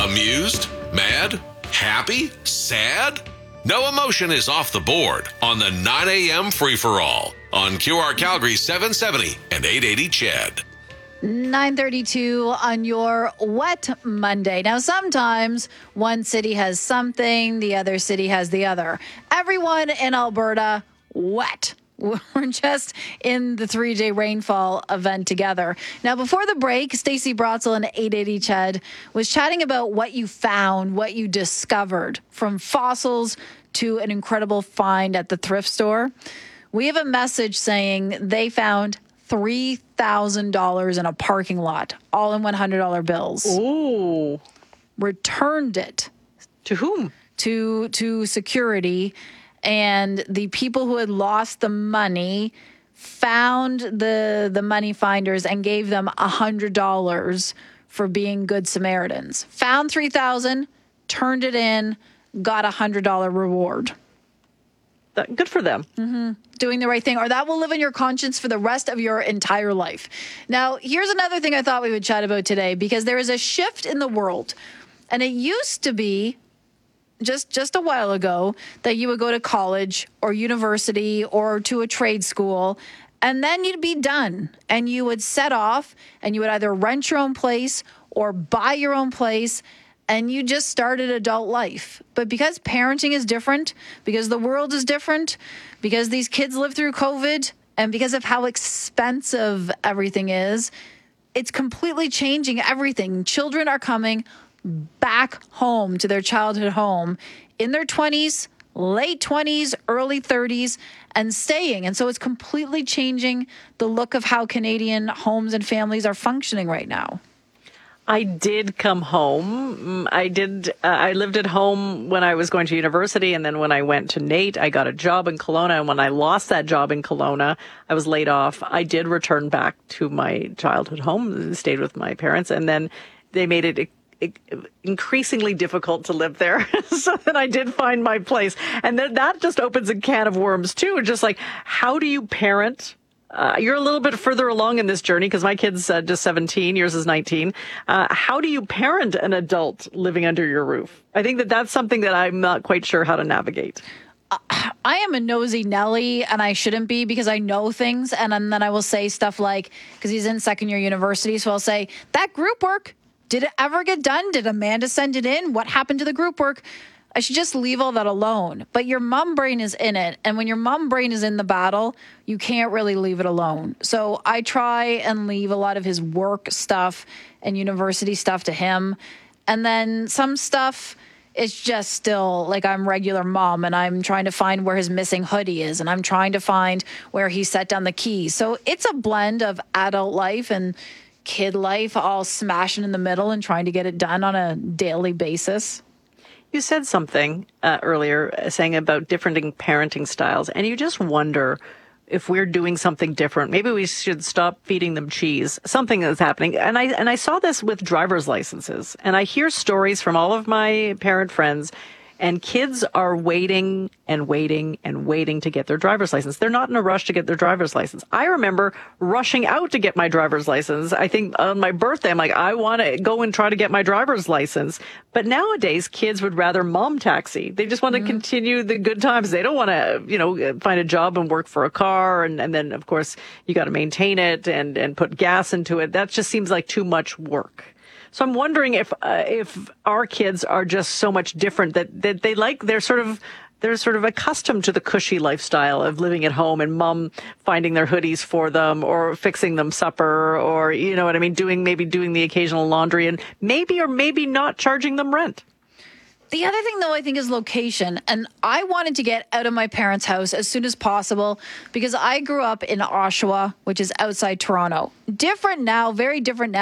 Amused? Mad? Happy? Sad? No emotion is off the board on the 9 a.m. free-for-all on QR Calgary 770 and 880 CHED. 9:32 on your wet Monday. Now, sometimes one city has something, the other city has the other. Everyone in Alberta, wet. We're just in the 3-day rainfall event together. Now, before the break, Stacey Brotzel and 880 CHED was chatting about what you found, what you discovered, from fossils to an incredible find at the thrift store. We have a message saying they found $3,000 in a parking lot, all in $100 bills. Ooh. Returned it. To whom? To security. And the people who had lost the money found the money finders and gave them $100 for being good Samaritans. Found $3,000, turned it in, got a $100 reward. Good for them. Mm-hmm. Doing the right thing, or that will live in your conscience for the rest of your entire life. Now, here's another thing I thought we would chat about today, because there is a shift in the world. And it used to be just a while ago that you would go to college or university or to a trade school, and then you'd be done. And you would set off and you would either rent your own place or buy your own place, and you just started adult life. But because parenting is different, because the world is different, because these kids live through COVID, and because of how expensive everything is, it's completely changing everything. Children are coming back home to their childhood home in their 20s, late 20s, early 30s, and staying. And so it's completely changing the look of how Canadian homes and families are functioning right now. I did come home. I lived at home when I was going to university, and then when I went to NAIT, I got a job in Kelowna. And when I lost that job in Kelowna, I was laid off. I did return back to my childhood home, stayed with my parents, and then they made it increasingly difficult to live there. So then I did find my place. And then that just opens a can of worms too. Just like, how do you parent? You're a little bit further along in this journey because my kid's just 17, yours is 19. How do you parent an adult living under your roof? I think that's something that I'm not quite sure how to navigate. I am a nosy Nelly, and I shouldn't be, because I know things. And then I will say stuff like, because he's in second year university, so I'll say, that group work, did it ever get done? Did Amanda send it in? What happened to the group work? I should just leave all that alone. But your mom brain is in it. And when your mom brain is in the battle, you can't really leave it alone. So I try and leave a lot of his work stuff and university stuff to him. And then some stuff is just still like, I'm regular mom, and I'm trying to find where his missing hoodie is. And I'm trying to find where he set down the keys. So it's a blend of adult life and kid life, all smashing in the middle and trying to get it done on a daily basis. You said something earlier saying about different parenting styles, and you just wonder if we're doing something different. Maybe we should stop feeding them cheese. Something is happening. And I saw this with driver's licenses, and I hear stories from all of my parent friends, and kids are waiting and waiting and waiting to get their driver's license. They're not in a rush to get their driver's license. I remember rushing out to get my driver's license. I think on my birthday, I'm like, I want to go and try to get my driver's license. But nowadays, kids would rather mom taxi. They just want to continue the good times. They don't want to, find a job and work for a car. And then, of course, you got to maintain it and put gas into it. That just seems like too much work. So I'm wondering if our kids are just so much different that they're sort of accustomed to the cushy lifestyle of living at home and mom finding their hoodies for them or fixing them supper, or, you know what I mean, doing the occasional laundry, and maybe or maybe not charging them rent. The other thing, though, I think is location. And I wanted to get out of my parents' house as soon as possible because I grew up in Oshawa, which is outside Toronto. Different now, very different now.